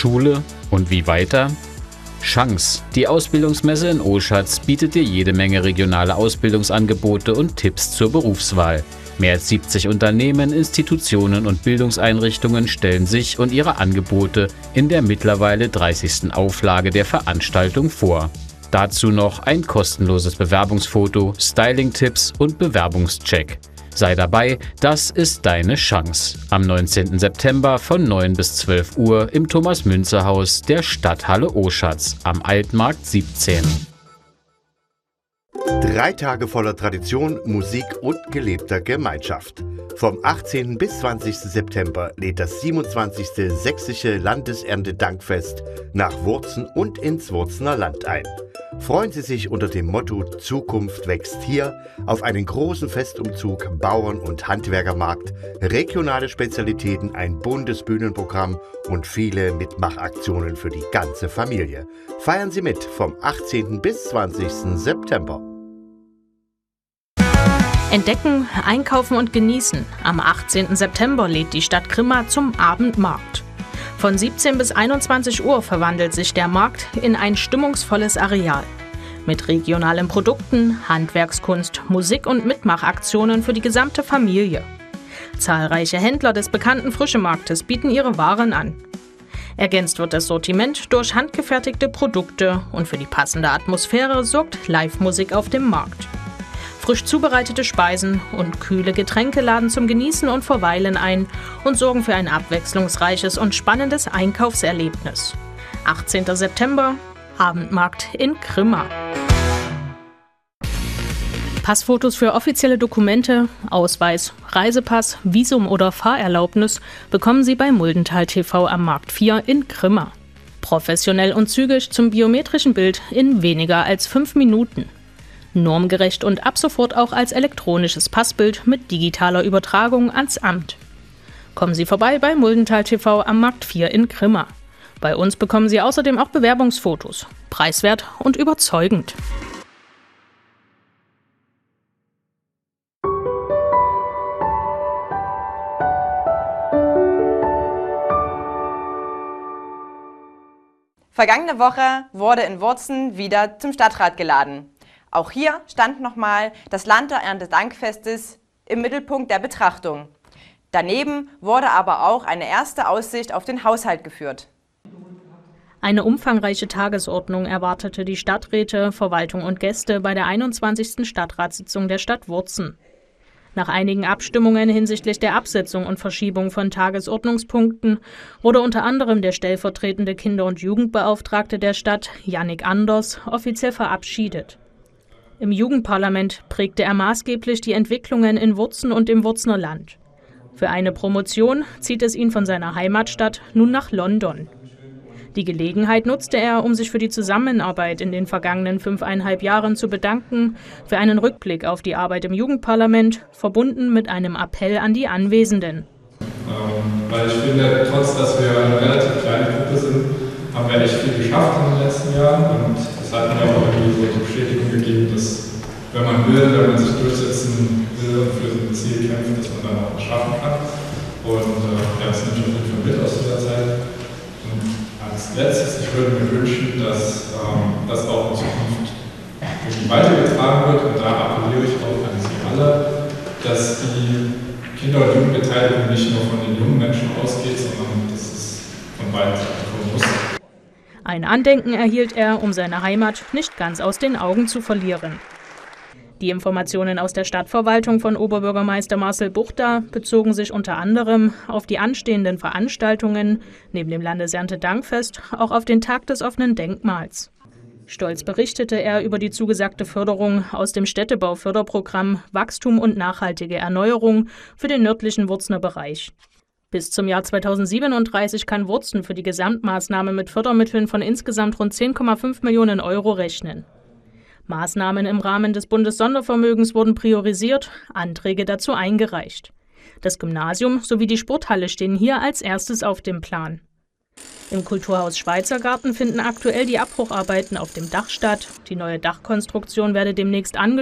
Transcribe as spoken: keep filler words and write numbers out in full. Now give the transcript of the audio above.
Schule und wie weiter? Chance. Die Ausbildungsmesse in Oschatz bietet dir jede Menge regionale Ausbildungsangebote und Tipps zur Berufswahl. Mehr als siebzig Unternehmen, Institutionen und Bildungseinrichtungen stellen sich und ihre Angebote in der mittlerweile dreißigsten Auflage der Veranstaltung vor. Dazu noch ein kostenloses Bewerbungsfoto, Styling-Tipps und Bewerbungscheck. Sei dabei, das ist deine Chance. Am neunzehnten September von neun bis zwölf Uhr im Thomas-Münzer-Haus der Stadthalle Oschatz am Altmarkt siebzehn. Drei Tage voller Tradition, Musik und gelebter Gemeinschaft. Vom achtzehnten bis zwanzigsten September lädt das siebenundzwanzigste Sächsische Landeserntedankfest nach Wurzen und ins Wurzener Land ein. Freuen Sie sich unter dem Motto Zukunft wächst hier auf einen großen Festumzug, Bauern- und Handwerkermarkt, regionale Spezialitäten, ein buntes Bühnenprogramm und viele Mitmachaktionen für die ganze Familie. Feiern Sie mit vom achtzehnten bis zwanzigsten September. Entdecken, einkaufen und genießen. Am achtzehnten September lädt die Stadt Grimma zum Abendmarkt. Von siebzehn bis einundzwanzig Uhr verwandelt sich der Markt in ein stimmungsvolles Areal. Mit regionalen Produkten, Handwerkskunst, Musik und Mitmachaktionen für die gesamte Familie. Zahlreiche Händler des bekannten Frischemarktes bieten ihre Waren an. Ergänzt wird das Sortiment durch handgefertigte Produkte und für die passende Atmosphäre sorgt Live-Musik auf dem Markt. Frisch zubereitete Speisen und kühle Getränke laden zum Genießen und Verweilen ein und sorgen für ein abwechslungsreiches und spannendes Einkaufserlebnis. achtzehnten September, Abendmarkt in Grimma. Passfotos für offizielle Dokumente, Ausweis, Reisepass, Visum oder Fahrerlaubnis bekommen Sie bei Muldental T V am Markt vier in Grimma. Professionell und zügig zum biometrischen Bild in weniger als fünf Minuten. Normgerecht und ab sofort auch als elektronisches Passbild mit digitaler Übertragung ans Amt. Kommen Sie vorbei bei Muldental T V am Markt vier in Grimma. Bei uns bekommen Sie außerdem auch Bewerbungsfotos. Preiswert und überzeugend. Vergangene Woche wurde in Wurzen wieder zum Stadtrat geladen. Auch hier stand nochmal das Land der Erntedankfestes im Mittelpunkt der Betrachtung. Daneben wurde aber auch eine erste Aussicht auf den Haushalt geführt. Eine umfangreiche Tagesordnung erwartete die Stadträte, Verwaltung und Gäste bei der einundzwanzigsten Stadtratssitzung der Stadt Wurzen. Nach einigen Abstimmungen hinsichtlich der Absetzung und Verschiebung von Tagesordnungspunkten wurde unter anderem der stellvertretende Kinder- und Jugendbeauftragte der Stadt, Jannik Anders, offiziell verabschiedet. Im Jugendparlament prägte er maßgeblich die Entwicklungen in Wurzen und im Wurzener Land. Für eine Promotion zieht es ihn von seiner Heimatstadt nun nach London. Die Gelegenheit nutzte er, um sich für die Zusammenarbeit in den vergangenen fünfeinhalb Jahren zu bedanken, für einen Rückblick auf die Arbeit im Jugendparlament, verbunden mit einem Appell an die Anwesenden. Ähm, weil ich finde, trotz dass wir eine relativ kleine Gruppe sind, haben wir echt viel geschafft in den letzten Jahren und es hat mir auch irgendwie so die Bestätigung gegeben, dass wenn man will, wenn man sich durchsetzen will und für ein Ziel kämpft, dass man dann auch was schaffen kann. Und äh, ja, das nimmt ich auf jeden Fall mit aus dieser Zeit. Und als letztes, ich würde mir wünschen, dass ähm, das auch in Zukunft irgendwie weitergetragen wird und da appelliere ich auch an Sie alle, dass die Kinder- und Jugendbeteiligung nicht nur von den jungen Menschen ausgeht, sondern dass es von beiden Seiten kommen muss. Ein Andenken erhielt er, um seine Heimat nicht ganz aus den Augen zu verlieren. Die Informationen aus der Stadtverwaltung von Oberbürgermeister Marcel Buchter bezogen sich unter anderem auf die anstehenden Veranstaltungen, neben dem Landeserntedankfest auch auf den Tag des offenen Denkmals. Stolz berichtete er über die zugesagte Förderung aus dem Städtebauförderprogramm Wachstum und nachhaltige Erneuerung für den nördlichen Wurzener Bereich. Bis zum Jahr zweitausendsiebenunddreißig kann Wurzen für die Gesamtmaßnahme mit Fördermitteln von insgesamt rund zehn Komma fünf Millionen Euro rechnen. Maßnahmen im Rahmen des Bundessondervermögens wurden priorisiert, Anträge dazu eingereicht. Das Gymnasium sowie die Sporthalle stehen hier als erstes auf dem Plan. Im Kulturhaus Schweizergarten finden aktuell die Abbrucharbeiten auf dem Dach statt. Die neue Dachkonstruktion werde demnächst angeschlossen.